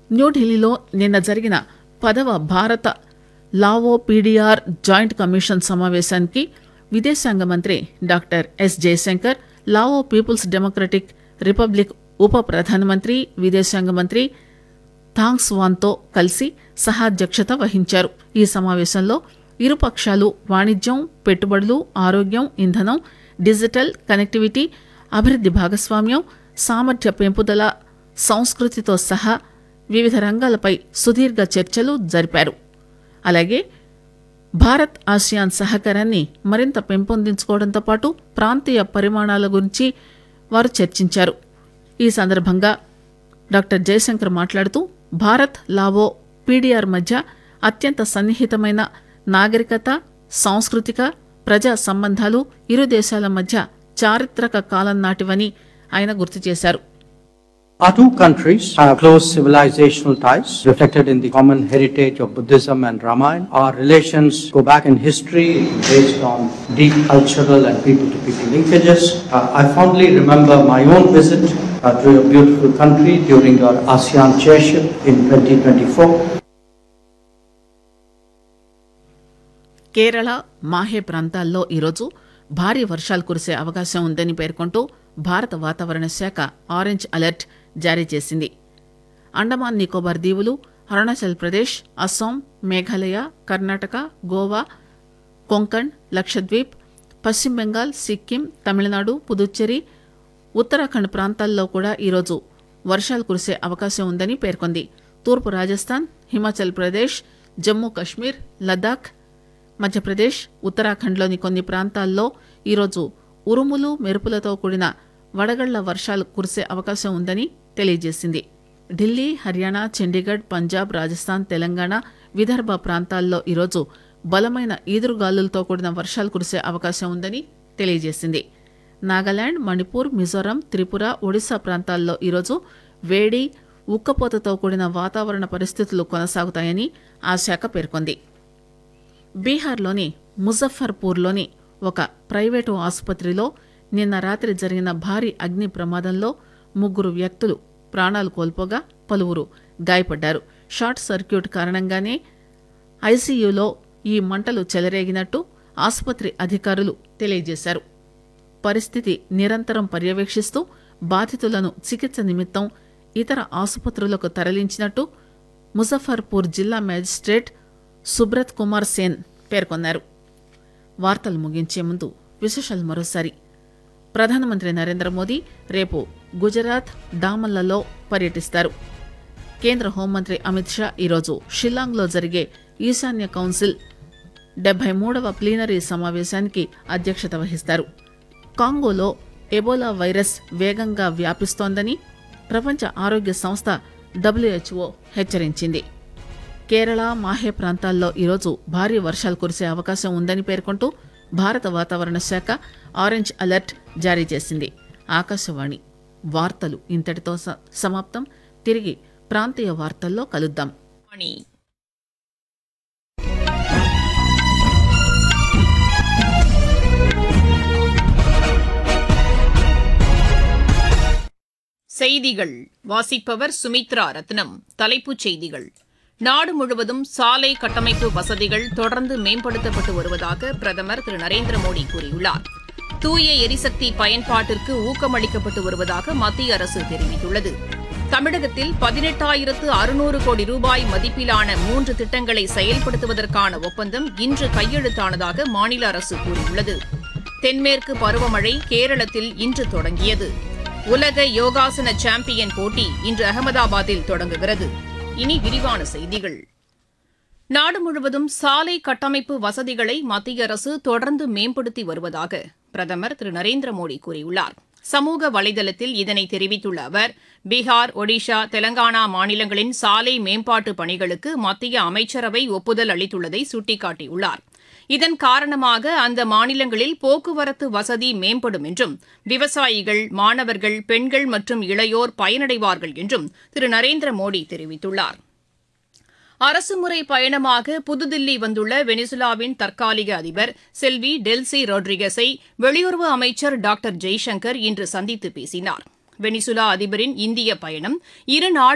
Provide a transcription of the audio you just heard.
న్యూఢిల్లీలో నిన్న జరిగిన 10వ భారత లావో పీడీఆర్ జాయింట్ కమిషన్ సమావేశానికి విదేశాంగ మంత్రి doctor yes Jayashankar, Lao peoples democratic republic ఉప ప్రధానమంత్రి విదేశాంగ మంత్రి థాంగ్ స్వాన్తో కలిసి సహాధ్యక్షత వహించారు. ఈ సమావేశంలో ఇరుపక్షాలు వాణిజ్యం, పెట్టుబడులు, ఆరోగ్యం, ఇంధనం, డిజిటల్ కనెక్టివిటీ, అభివృద్ది భాగస్వామ్యం, సామర్థ్య పెంపుదల, సంస్కృతితో సహా వివిధ రంగాలపై సుదీర్ఘ చర్చలు జరిపారు. అలాగే భారత్ ఆసియాన్ సహకారాన్ని మరింత పెంపొందించుకోవడంతో పాటు ప్రాంతీయ పరిమాణాల గురించి వారు చర్చించారు. ఈ సందర్భంగా డాక్టర్ జయశంకర్ మాట్లాడుతూ భారత్ లావో పీడీఆర్ మధ్య అత్యంత సన్నిహితమైన నాగరికత, సాంస్కృతిక, ప్రజా సంబంధాలు ఇరు దేశాల మధ్య చారిత్రక కాలం నాటివని ఆయన గుర్తు చేశారు. Our two countries have close civilizational ties reflected in the common heritage of Buddhism and Ramayana. Our relations go back in history based on deep cultural and people-to-people linkages. I fondly remember my own visit to your beautiful country during your ASEAN chairship in 2024. Kerala, Mahe ప్రాంతాల్లో ఈరోజు భారీ వర్షాలు కురిసే అవకాశం ఉందని పేర్కొంటూ భారత వాతావరణ శాఖ ఆరెంజ్ అలర్ట్ జారీ చేసింది. అండమాన్ నికోబార్ దీవులు, అరుణాచల్ ప్రదేశ్, అస్సాం, మేఘాలయ, కర్ణాటక, గోవా, కొంకణ్, లక్షద్వీప్, పశ్చిమ బెంగాల్, సిక్కిం, తమిళనాడు, పుదుచ్చేరి, ఉత్తరాఖండ్ ప్రాంతాల్లో కూడా ఈరోజు వర్షాలు కురిసే అవకాశం ఉందని పేర్కొంది. తూర్పు రాజస్థాన్, హిమాచల్ ప్రదేశ్, జమ్మూ కశ్మీర్, లద్దాఖ్, మధ్యప్రదేశ్, ఉత్తరాఖండ్లోని కొన్ని ప్రాంతాల్లో ఈరోజు ఉరుములు, మెరుపులతో కూడిన వడగళ్ల వర్షాలు కురిసే అవకాశం ఉందని తెలియజేసింది. ఢిల్లీ, హర్యానా, చండీగఢ్, పంజాబ్, రాజస్థాన్, తెలంగాణ, విదర్భ ప్రాంతాల్లో ఈరోజు బలమైన ఈదురుగాలులతో కూడిన వర్షాలు కురిసే అవకాశం ఉందని తెలియజేసింది. నాగాలాండ్, మణిపూర్, మిజోరాం, త్రిపుర, ఒడిశా ప్రాంతాల్లో ఈరోజు వేడి, ఉక్కపోతతో కూడిన వాతావరణ పరిస్థితులు కొనసాగుతాయని ఆ శాఖ పేర్కొంది. బీహార్లోని ముజఫర్పూర్లోని ఒక ప్రైవేటు ఆసుపత్రిలో నిన్న రాత్రి జరిగిన భారీ అగ్ని ప్రమాదంలో 3 వ్యక్తులు ప్రాణాలు కోల్పోగా పలువురు గాయపడ్డారు. షార్ట్ సర్క్యూట్ కారణంగానే ఐసీయూలో ఈ మంటలు చెలరేగినట్టు ఆసుపత్రి అధికారులు తెలియజేశారు. పరిస్థితి నిరంతరం పర్యవేక్షిస్తూ బాధితులను చికిత్స నిమిత్తం ఇతర ఆసుపత్రులకు తరలించినట్టు ముజఫర్పూర్ జిల్లా మేజిస్ట్రేట్ సుబ్రత్ కుమార్ సేన్ పేర్కొన్నారు. వార్తలు ముగించే ముందు విశేషాలు మరోసారి. ప్రధానమంత్రి నరేంద్ర మోదీ రేపు గుజరాత్, డామన్లలో పర్యటిస్తారు. కేంద్ర హోంమంత్రి అమిత్ షా ఈరోజు షిల్లాంగ్లో జరిగే ఈశాన్య కౌన్సిల్ 73వ ప్లీనరీ సమావేశానికి అధ్యక్షత వహిస్తారు. కాంగోలో ఎబోలా వైరస్ వేగంగా వ్యాపిస్తోందని ప్రపంచ ఆరోగ్య సంస్థ WHO హెచ్చరించింది. కేరళ, మాహే ప్రాంతాల్లో ఈరోజు భారీ వర్షాలు కురిసే అవకాశం ఉందని పేర్కొంటూ భారత వాతావరణ శాఖ ఆరెంజ్ అలర్ట్ జారీ చేసింది. ఆకాశవాణి వార్తలు ఇంతటితో సమాప్తం. తిరిగి ప్రాంతీయ వార్తల్లో కలుద్దాం. செய்திகள் வாசிப்பவர் சுமித்ரா ரத்னம். தலைப்புச் செய்திகள். நாடு முழுவதும் சாலை கட்டமைப்பு வசதிகள் தொடர்ந்து மேம்படுத்தப்பட்டு வருவதாக பிரதமர் திரு நரேந்திர மோடி கூறியுள்ளார். தூய எரிசக்தி பயன்பாட்டிற்கு ஊக்கமளிக்கப்பட்டு வருவதாக மத்திய அரசு தெரிவித்துள்ளது. தமிழகத்தில் 18,600 கோடி ரூபாய் மதிப்பிலான 3 திட்டங்களை செயல்படுத்துவதற்கான ஒப்பந்தம் இன்று கையெழுத்தானதாக மாநில அரசு கூறியுள்ளது. தென்மேற்கு பருவமழை கேரளத்தில் இன்று தொடங்கியது. உலக யோகாசன சாம்பியன் போட்டி இன்று அகமதாபாத்தில் தொடங்குகிறது. இனி விரிவான செய்திகள். நாடு முழுவதும் சாலை கட்டமைப்பு வசதிகளை மத்திய அரசு தொடர்ந்து மேம்படுத்தி வருவதாக பிரதமர் திரு நரேந்திர மோடி கூறியுள்ளார். சமூக வலைதளத்தில் இதனை தெரிவித்துள்ள அவர், பீகார், ஒடிஷா, தெலங்கானா மாநிலங்களின் சாலை மேம்பாட்டு பணிகளுக்கு மத்திய அமைச்சரவை ஒப்புதல் அளித்துள்ளதை சுட்டிக்காட்டியுள்ளார். இதன் காரணமாக அந்த மாநிலங்களில் போக்குவரத்து வசதி மேம்படும் என்றும் விவசாயிகள், மாணவர்கள், பெண்கள் மற்றும் இளையோர் பயனடைவார்கள் என்றும் திரு நரேந்திர மோடி தெரிவித்துள்ளார். அரசுமுறை பயணமாக புதுதில்லி வந்துள்ள வெனிசுலாவின் தற்காலிக அதிபர் செல்வி டெல்சி ரோட்ரிகஸை வெளியுறவு அமைச்சர் டாக்டர் ஜெய்சங்கர் இன்று சந்தித்து பேசினார். வெனிசுலா அதிபரின் இந்திய பயணம் இரு நாடுகளுக்கு